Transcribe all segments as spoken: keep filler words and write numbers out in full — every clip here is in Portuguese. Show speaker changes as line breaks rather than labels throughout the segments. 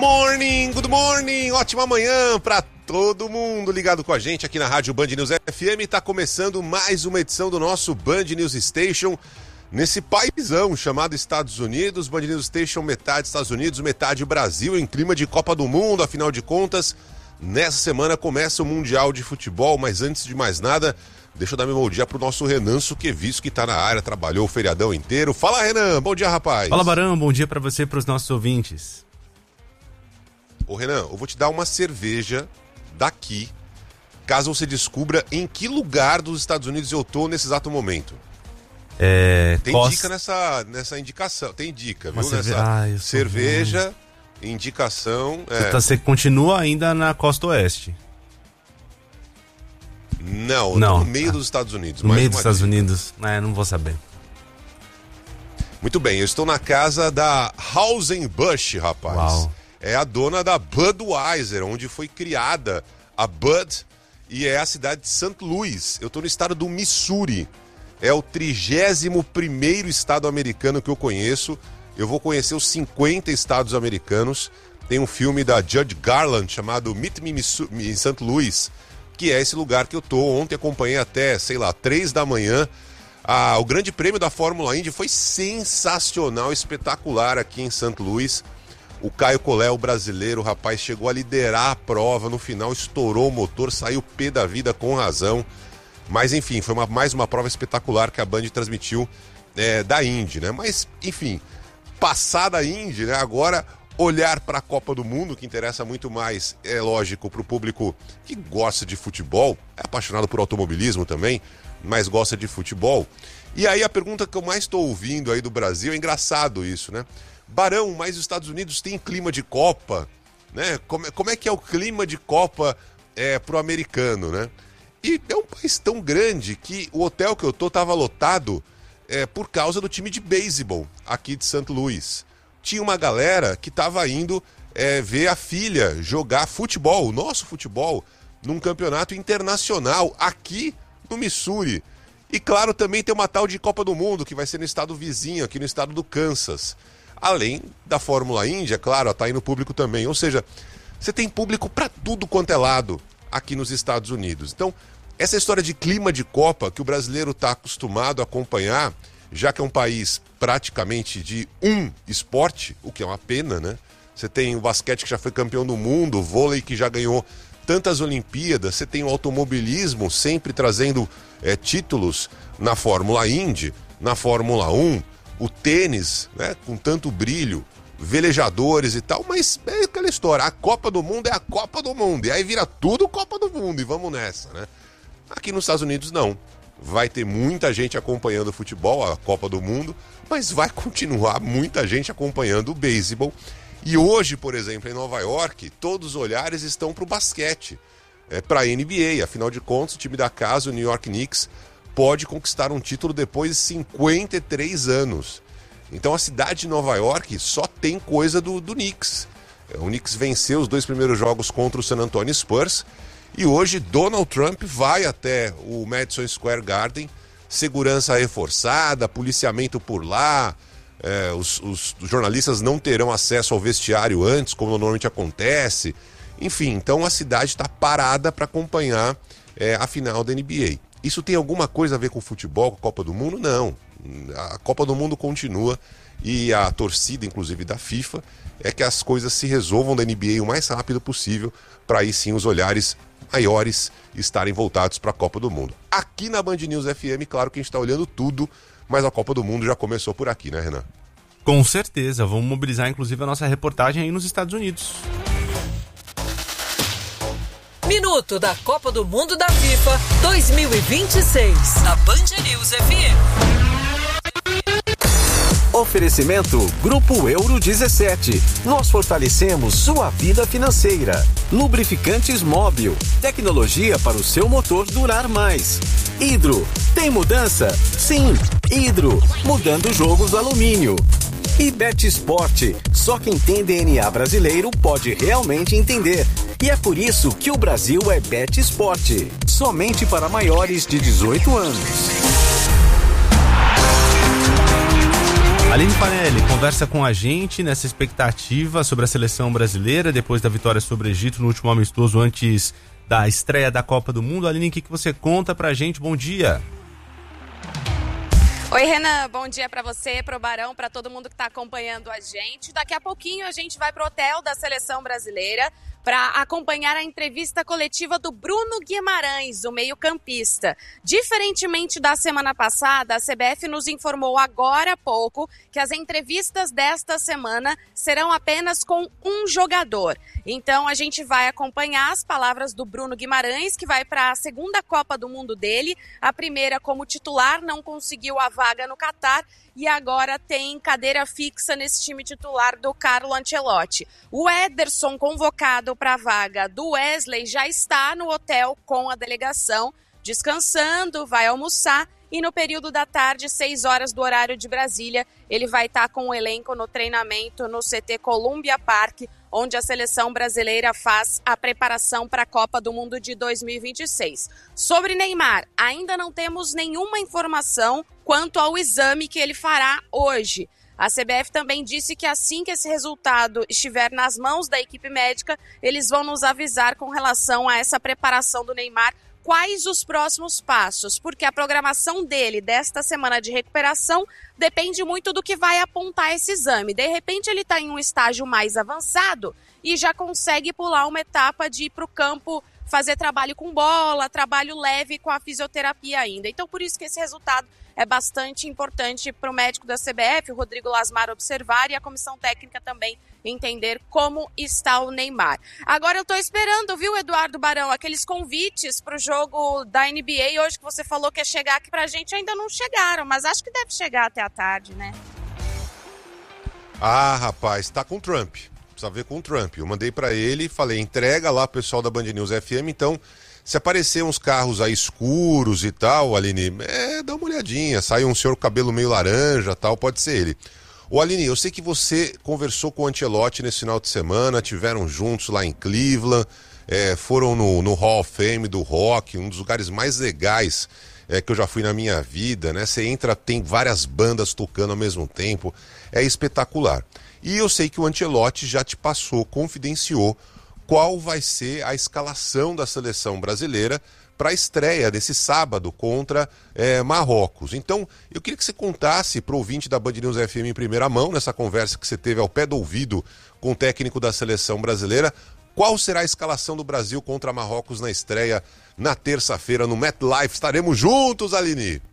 Morning, good morning, ótima manhã para todo mundo ligado com a gente aqui na Rádio Band News F M. Tá começando mais uma edição do nosso Band News Station nesse paizão chamado Estados Unidos. Band News Station, metade Estados Unidos, metade Brasil, em clima de Copa do Mundo. Afinal de contas, nessa semana começa o Mundial de Futebol, mas antes de mais nada, deixa eu dar meu bom dia pro nosso Renan Suquevisco, que tá na área, trabalhou o feriadão inteiro. Fala, Renan, bom dia, rapaz.
Fala, Barão, bom dia para você e pros nossos ouvintes.
Ô Renan, eu vou te dar uma cerveja daqui, caso você descubra em que lugar dos Estados Unidos eu tô nesse exato momento.
É,
tem
posso...
dica nessa, nessa indicação, tem dica,
uma
viu?
cerve...
Nessa
ah,
cerveja, bem. Indicação...
Você,
é...
tá, você continua ainda na costa oeste?
Não,
não.
no meio ah. dos Estados Unidos.
No
mais
meio dos Estados
dica.
Unidos? É, não vou saber.
Muito bem, eu estou na casa da Anheuser-Busch, rapaz.
Uau.
É a dona da Budweiser, onde foi criada a Bud, e é a cidade de Saint Louis. Eu estou no estado do Missouri. É o trigésimo primeiro estado americano que eu conheço. Eu vou conhecer os cinquenta estados americanos. Tem um filme da Judy Garland chamado Meet Me em Saint Louis, que é esse lugar que eu tô. Ontem acompanhei até, sei lá, três da manhã. Ah, o grande prêmio da Fórmula Indy foi sensacional, espetacular aqui em Saint Louis. O Caio Collet, o brasileiro, o rapaz, chegou a liderar a prova, no final estourou o motor, saiu pé da vida com razão. Mas enfim, foi uma, mais uma prova espetacular que a Band transmitiu é, da Indy, né? Mas enfim, passada a Indy, né? Agora olhar para a Copa do Mundo, que interessa muito mais, é lógico, para o público que gosta de futebol, é apaixonado por automobilismo também, mas gosta de futebol. E aí a pergunta que eu mais estou ouvindo aí do Brasil, é engraçado isso, né? Barão, mas os Estados Unidos têm clima de Copa, né? Como, como é que é o clima de Copa é, pro americano, né? E é um país tão grande que o hotel que eu tô tava lotado é, por causa do time de beisebol aqui de Saint Louis. Tinha uma galera que tava indo é, ver a filha jogar futebol, o nosso futebol, num campeonato internacional aqui no Missouri. E claro, também tem uma tal de Copa do Mundo que vai ser no estado vizinho, aqui no estado do Kansas. Além da Fórmula Indy, é claro, tá aí no público também. Ou seja, você tem público para tudo quanto é lado aqui nos Estados Unidos. Então, essa história de clima de Copa que o brasileiro está acostumado a acompanhar, já que é um país praticamente de um esporte, o que é uma pena, né? Você tem o basquete que já foi campeão do mundo, o vôlei que já ganhou tantas Olimpíadas, você tem o automobilismo sempre trazendo é, títulos na Fórmula Indy, na Fórmula um, o tênis, né, com tanto brilho, velejadores e tal, mas é aquela história, a Copa do Mundo é a Copa do Mundo, e aí vira tudo Copa do Mundo, e vamos nessa, né? Aqui nos Estados Unidos não, vai ter muita gente acompanhando o futebol, a Copa do Mundo, mas vai continuar muita gente acompanhando o beisebol, e hoje, por exemplo, em Nova York, todos os olhares estão para o basquete, é, para a N B A, afinal de contas, o time da casa, o New York Knicks, pode conquistar um título depois de cinquenta e três anos. Então a cidade de Nova York só tem coisa do, do Knicks. O Knicks venceu os dois primeiros jogos contra o San Antonio Spurs e hoje Donald Trump vai até o Madison Square Garden, segurança reforçada, policiamento por lá, é, os, os, os jornalistas não terão acesso ao vestiário antes, como normalmente acontece. Enfim, então a cidade está parada para acompanhar é, a final da N B A. Isso tem alguma coisa a ver com o futebol, com a Copa do Mundo? Não. A Copa do Mundo continua e a torcida, inclusive da FIFA, é que as coisas se resolvam da N B A o mais rápido possível para aí sim os olhares maiores estarem voltados para a Copa do Mundo. Aqui na Band News F M, claro que a gente está olhando tudo, mas a Copa do Mundo já começou por aqui, né, Renan?
Com certeza. Vamos mobilizar inclusive a nossa reportagem aí nos Estados Unidos.
Minuto da Copa do Mundo da FIFA dois mil e vinte e seis, na Band News F M.
Oferecimento Grupo Euro dezessete. Nós fortalecemos sua vida financeira. Lubrificantes Móbil. Tecnologia para o seu motor durar mais. Hidro. Tem mudança? Sim. Hidro. Mudando jogos do alumínio. E BetSport. Só quem tem D N A brasileiro pode realmente entender. E é por isso que o Brasil é BetSport. Somente para maiores de dezoito anos.
Aline Fanelli conversa com a gente nessa expectativa sobre a seleção brasileira depois da vitória sobre o Egito no último amistoso antes da estreia da Copa do Mundo. Aline, o que, que você conta pra gente? Bom dia.
Oi, Renan, bom dia para você, pro Barão, para todo mundo que está acompanhando a gente. Daqui a pouquinho a gente vai pro hotel da seleção brasileira para acompanhar a entrevista coletiva do Bruno Guimarães, o meio-campista. Diferentemente da semana passada, a C B F nos informou agora há pouco que as entrevistas desta semana serão apenas com um jogador. Então a gente vai acompanhar as palavras do Bruno Guimarães, que vai para a segunda Copa do Mundo dele. A primeira como titular, não conseguiu a vaga no Catar e agora tem cadeira fixa nesse time titular do Carlo Ancelotti. O Ederson, convocado para a vaga do Wesley, já está no hotel com a delegação, descansando, vai almoçar e no período da tarde, seis horas do horário de Brasília, ele vai estar com o elenco no treinamento no C T Columbia Park, onde a seleção brasileira faz a preparação para a Copa do Mundo de dois mil e vinte e seis. Sobre Neymar, ainda não temos nenhuma informação quanto ao exame que ele fará hoje. A C B F também disse que assim que esse resultado estiver nas mãos da equipe médica, eles vão nos avisar com relação a essa preparação do Neymar, quais os próximos passos, porque a programação dele desta semana de recuperação depende muito do que vai apontar esse exame. De repente ele está em um estágio mais avançado e já consegue pular uma etapa de ir para o campo fazer trabalho com bola, trabalho leve com a fisioterapia ainda. Então por isso que esse resultado é bastante importante para o médico da C B F, o Rodrigo Lasmar, observar e a comissão técnica também entender como está o Neymar. Agora eu estou esperando, viu, Eduardo Barão, aqueles convites para o jogo da N B A hoje que você falou que ia chegar aqui para a gente, ainda não chegaram, mas acho que deve chegar até a tarde, né?
Ah, rapaz, tá com o Trump. Precisa ver com o Trump. Eu mandei para ele, falei, entrega lá pro pessoal da Band News F M, então se aparecer uns carros aí escuros e tal, Aline, é, dá uma olhadinha, sai um senhor com cabelo meio laranja tal, pode ser ele. Ô Aline, eu sei que você conversou com o Ancelotti nesse final de semana, tiveram juntos lá em Cleveland, é, foram no, no Hall of Fame do rock, um dos lugares mais legais é, que eu já fui na minha vida, né? Você entra, tem várias bandas tocando ao mesmo tempo, é espetacular. E eu sei que o Ancelotti já te passou, confidenciou qual vai ser a escalação da seleção brasileira para a estreia desse sábado contra é, Marrocos. Então, eu queria que você contasse para o ouvinte da Band News F M em primeira mão, nessa conversa que você teve ao pé do ouvido com o técnico da seleção brasileira, qual será a escalação do Brasil contra Marrocos na estreia na terça-feira no MetLife. Estaremos juntos, Aline!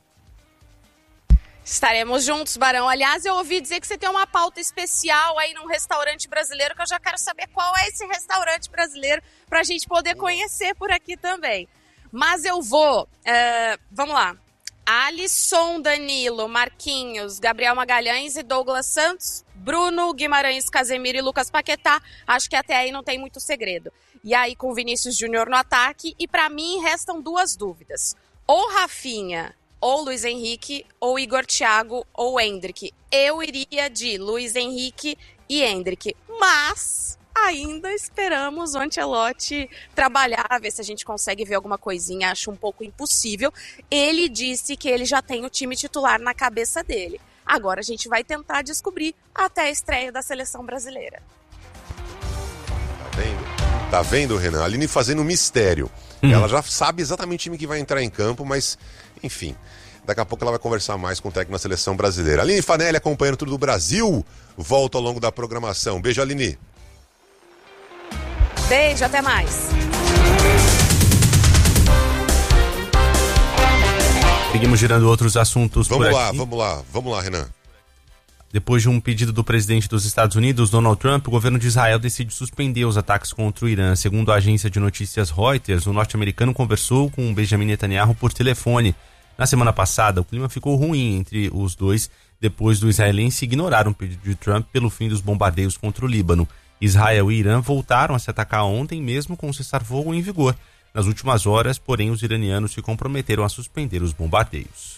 Estaremos juntos, Barão. Aliás, eu ouvi dizer que você tem uma pauta especial aí num restaurante brasileiro, que eu já quero saber qual é esse restaurante brasileiro para a gente poder conhecer por aqui também. Mas eu vou, uh, vamos lá, Alisson, Danilo, Marquinhos, Gabriel Magalhães e Douglas Santos, Bruno, Guimarães, Casemiro e Lucas Paquetá, acho que até aí não tem muito segredo. E aí com Vinícius Júnior no ataque, e para mim restam duas dúvidas, ou Rafinha, ou Luiz Henrique, ou Igor Thiago, ou Endrick. Eu iria de Luiz Henrique e Endrick, mas ainda esperamos o Ancelotti trabalhar, ver se a gente consegue ver alguma coisinha, acho um pouco impossível. Ele disse que ele já tem o time titular na cabeça dele. Agora a gente vai tentar descobrir até a estreia da seleção brasileira.
Tá vendo? Tá vendo, Renan? A Aline fazendo um mistério. Hum. Ela já sabe exatamente o time que vai entrar em campo, mas, enfim, daqui a pouco ela vai conversar mais com o técnico da seleção brasileira. Aline Fanelli acompanhando tudo do Brasil, volta ao longo da programação. Beijo, Aline.
Beijo, até mais.
Seguimos girando outros assuntos
vamos
por
lá,
aqui.
Vamos lá, vamos lá, Renan.
Depois de um pedido do presidente dos Estados Unidos, Donald Trump, o governo de Israel decide suspender os ataques contra o Irã. Segundo a agência de notícias Reuters, o norte-americano conversou com Benjamin Netanyahu por telefone. Na semana passada, o clima ficou ruim entre os dois, depois do israelense ignorar um pedido de Trump pelo fim dos bombardeios contra o Líbano. Israel e Irã voltaram a se atacar ontem, mesmo com o cessar-fogo em vigor. Nas últimas horas, porém, os iranianos se comprometeram a suspender os bombardeios.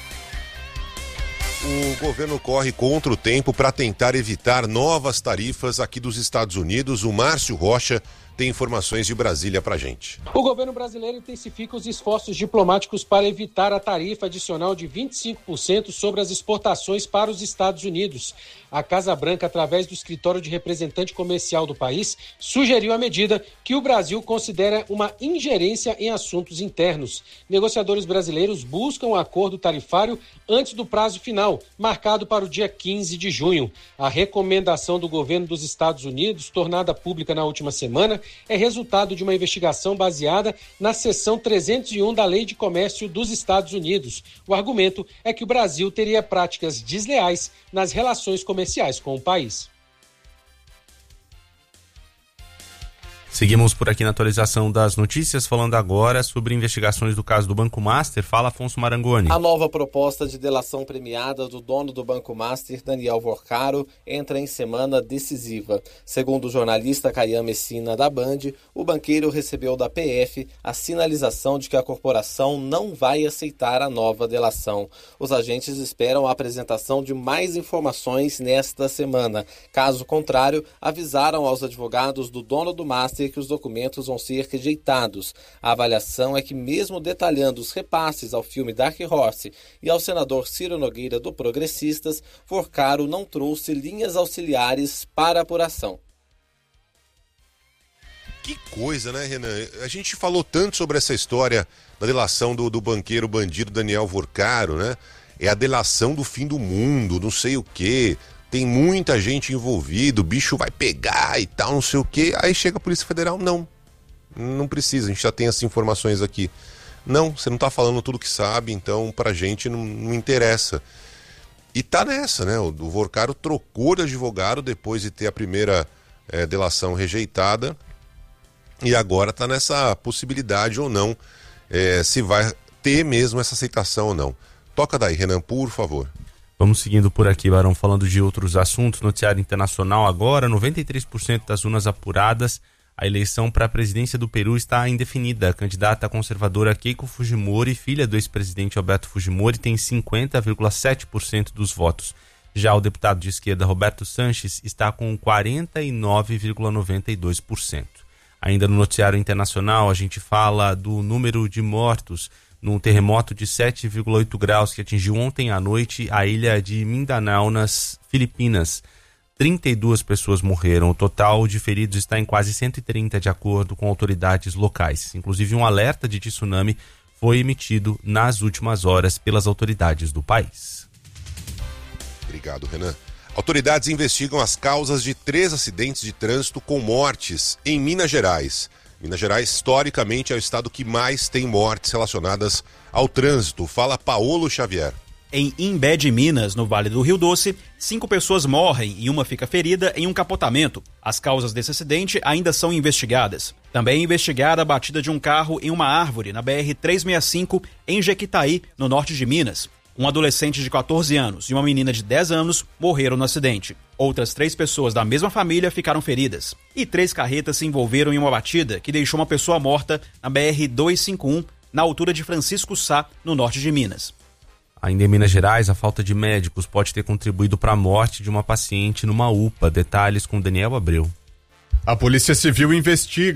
O governo corre contra o tempo para tentar evitar novas tarifas aqui dos Estados Unidos. O Márcio Rocha tem informações de Brasília pra gente.
O governo brasileiro intensifica os esforços diplomáticos para evitar a tarifa adicional de vinte e cinco por cento sobre as exportações para os Estados Unidos. A Casa Branca, através do escritório de representante comercial do país, sugeriu a medida que o Brasil considera uma ingerência em assuntos internos. Negociadores brasileiros buscam um acordo tarifário antes do prazo final, marcado para o dia quinze de junho. A recomendação do governo dos Estados Unidos, tornada pública na última semana, é resultado de uma investigação baseada na seção trezentos e um da Lei de Comércio dos Estados Unidos. O argumento é que o Brasil teria práticas desleais nas relações comerciais com o país.
Seguimos por aqui na atualização das notícias, falando agora sobre investigações do caso do Banco Master. Fala, Afonso Marangoni.
A nova proposta de delação premiada do dono do Banco Master, Daniel Vorcaro, entra em semana decisiva. Segundo o jornalista Caian Messina da Band, o banqueiro recebeu da P F a sinalização de que a corporação não vai aceitar a nova delação. Os agentes esperam a apresentação de mais informações nesta semana. Caso contrário, avisaram aos advogados do dono do Master que os documentos vão ser rejeitados. A avaliação é que, mesmo detalhando os repasses ao filme Dark Horse e ao senador Ciro Nogueira do Progressistas, Vorcaro não trouxe linhas auxiliares para a apuração.
Que coisa, né, Renan? A gente falou tanto sobre essa história da delação do, do banqueiro bandido Daniel Vorcaro, né? É a delação do fim do mundo, não sei o quê. Tem muita gente envolvida, o bicho vai pegar e tal, não sei o quê. Aí chega a Polícia Federal, não, não precisa, a gente já tem essas informações aqui. Não, você não tá falando tudo que sabe, então pra gente não, não interessa. E tá nessa, né? O, o Vorcaro trocou de advogado depois de ter a primeira é, delação rejeitada e agora tá nessa possibilidade ou não, é, se vai ter mesmo essa aceitação ou não. Toca daí, Renan, por favor.
Vamos seguindo por aqui, Barão, falando de outros assuntos. Noticiário internacional agora, noventa e três por cento das urnas apuradas. A eleição para a presidência do Peru está indefinida. A candidata conservadora Keiko Fujimori, filha do ex-presidente Alberto Fujimori, tem cinquenta vírgula sete por cento dos votos. Já o deputado de esquerda Roberto Sanches está com quarenta e nove vírgula noventa e dois por cento. Ainda no noticiário internacional, a gente fala do número de mortos num terremoto de sete vírgula oito graus que atingiu ontem à noite a ilha de Mindanao, nas Filipinas. trinta e duas pessoas morreram. O total de feridos está em quase cento e trinta, de acordo com autoridades locais. Inclusive, um alerta de tsunami foi emitido nas últimas horas pelas autoridades do país.
Obrigado, Renan. Autoridades investigam as causas de três acidentes de trânsito com mortes em Minas Gerais. Minas Gerais, historicamente, é o estado que mais tem mortes relacionadas ao trânsito. Fala Paolo Xavier.
Em Imbé de Minas, no Vale do Rio Doce, cinco pessoas morrem e uma fica ferida em um capotamento. As causas desse acidente ainda são investigadas. Também é investigada a batida de um carro em uma árvore na B R trezentos e sessenta e cinco, em Jequitaí, no norte de Minas. Um adolescente de quatorze anos e uma menina de dez anos morreram no acidente. Outras três pessoas da mesma família ficaram feridas. E três carretas se envolveram em uma batida que deixou uma pessoa morta na B R duzentos e cinquenta e um, na altura de Francisco Sá, no norte de Minas.
Ainda em Minas Gerais, a falta de médicos pode ter contribuído para a morte de uma paciente numa U P A. Detalhes com Daniel Abreu.
A Polícia Civil investiga